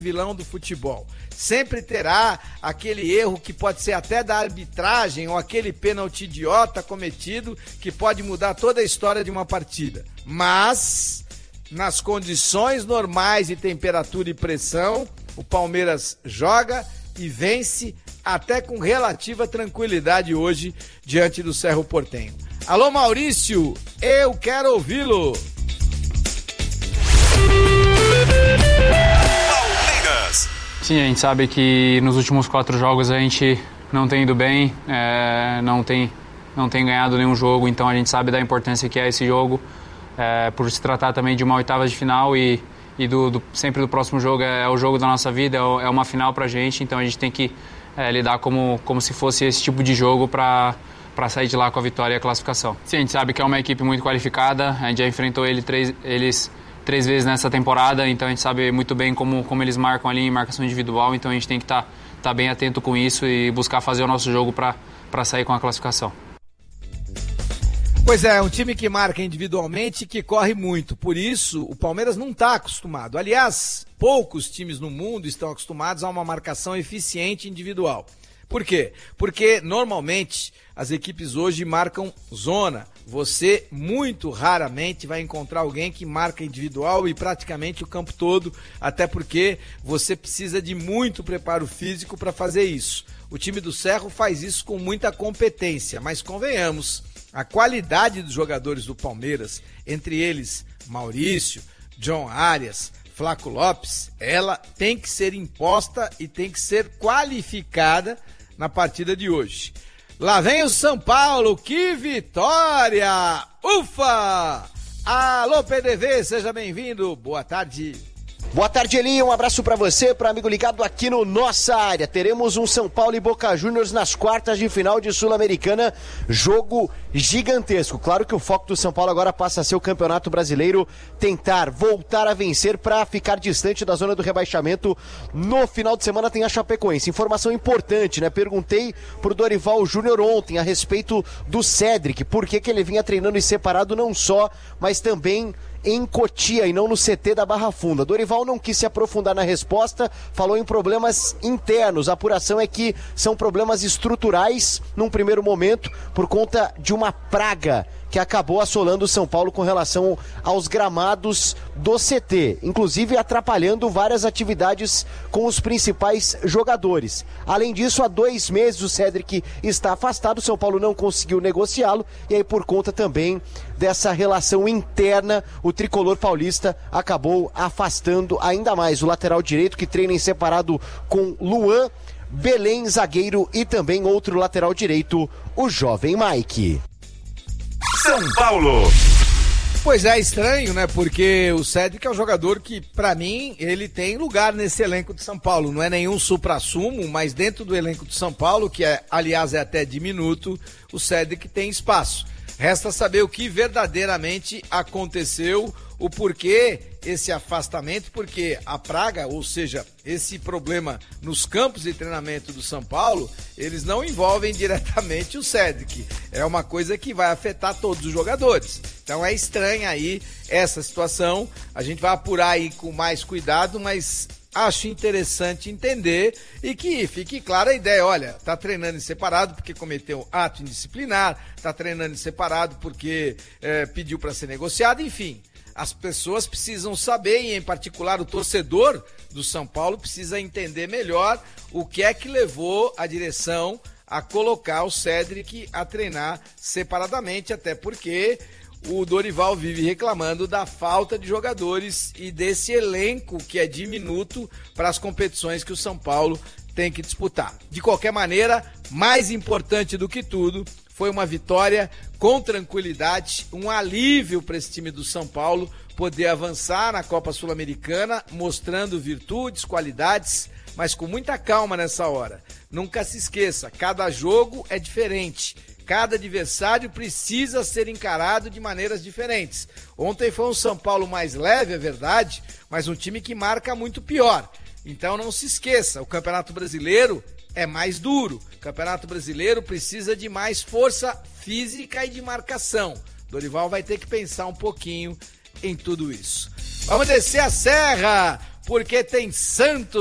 vilão do futebol. Sempre terá aquele erro que pode ser até da arbitragem ou aquele pênalti idiota cometido que pode mudar toda a história de uma partida. Mas, nas condições normais de temperatura e pressão, o Palmeiras joga e vence até com relativa tranquilidade hoje diante do Cerro Porteño. Alô, Maurício, eu quero ouvi-lo. Sim, a gente sabe que nos últimos 4 jogos a gente não tem ido bem, não tem ganhado nenhum jogo, então a gente sabe da importância que é esse jogo, por se tratar também de uma oitava de final e sempre do próximo jogo é o jogo da nossa vida, é uma final pra gente, então a gente tem que lidar como se fosse esse tipo de jogo para sair de lá com a vitória e a classificação. Sim, a gente sabe que é uma equipe muito qualificada, a gente já enfrentou eles 3 vezes nessa temporada, então a gente sabe muito bem como eles marcam ali em marcação individual, então a gente tem que estar bem atento com isso e buscar fazer o nosso jogo para sair com a classificação. Pois é, um time que marca individualmente e que corre muito, por isso o Palmeiras não está acostumado. Aliás, poucos times no mundo estão acostumados a uma marcação eficiente individual. Por quê? Porque normalmente as equipes hoje marcam zona. Você muito raramente vai encontrar alguém que marca individual e praticamente o campo todo, até porque você precisa de muito preparo físico para fazer isso. O time do Cerro faz isso com muita competência, mas convenhamos, a qualidade dos jogadores do Palmeiras, entre eles Maurício, John Arias, Flaco Lopes, ela tem que ser imposta e tem que ser qualificada na partida de hoje. Lá vem o São Paulo, que vitória! Ufa! Alô, PDV, seja bem-vindo, boa tarde. Boa tarde, Eli, um abraço pra você, para amigo ligado aqui no Nossa Área. Teremos um São Paulo e Boca Juniors nas quartas de final de Sul-Americana, jogo gigantesco. Claro que o foco do São Paulo agora passa a ser o Campeonato Brasileiro, tentar voltar a vencer para ficar distante da zona do rebaixamento. No final de semana tem a Chapecoense. Informação importante, né? Perguntei pro Dorival Júnior ontem a respeito do Cédric, por que ele vinha treinando em separado não só, mas também em Cotia e não no CT da Barra Funda. Dorival não quis se aprofundar na resposta, falou em problemas internos. A apuração é que são problemas estruturais num primeiro momento por conta de uma praga que acabou assolando o São Paulo com relação aos gramados do CT, inclusive atrapalhando várias atividades com os principais jogadores. Além disso, há 2 meses o Cédric está afastado, o São Paulo não conseguiu negociá-lo, e aí por conta também dessa relação interna, o tricolor paulista acabou afastando ainda mais o lateral direito, que treina em separado com Luan, Belém, zagueiro, e também outro lateral direito, o jovem Mike. São Paulo. Pois é, estranho, né? Porque o Cédric é um jogador que, pra mim, ele tem lugar nesse elenco de São Paulo. Não é nenhum supra-sumo, mas dentro do elenco de São Paulo, que aliás é até diminuto, o Cédric tem espaço. Resta saber o que verdadeiramente aconteceu, o porquê esse afastamento, porque a praga, ou seja, esse problema nos campos de treinamento do São Paulo, eles não envolvem diretamente o Cédric. É uma coisa que vai afetar todos os jogadores. Então é estranha aí essa situação. A gente vai apurar aí com mais cuidado, mas acho interessante entender e que fique clara a ideia. Olha, tá treinando em separado porque cometeu ato indisciplinar, tá treinando em separado porque pediu para ser negociado, enfim. As pessoas precisam saber, e em particular o torcedor do São Paulo precisa entender melhor o que é que levou a direção a colocar o Cédric a treinar separadamente, até porque o Dorival vive reclamando da falta de jogadores e desse elenco que é diminuto para as competições que o São Paulo tem que disputar. De qualquer maneira, mais importante do que tudo, foi uma vitória com tranquilidade, um alívio para esse time do São Paulo poder avançar na Copa Sul-Americana, mostrando virtudes, qualidades, mas com muita calma nessa hora. Nunca se esqueça, cada jogo é diferente. Cada adversário precisa ser encarado de maneiras diferentes. Ontem foi um São Paulo mais leve, é verdade, mas um time que marca muito pior. Então não se esqueça, o Campeonato Brasileiro é mais duro. O Campeonato Brasileiro precisa de mais força física e de marcação. Dorival vai ter que pensar um pouquinho em tudo isso. Vamos descer a serra porque tem Santos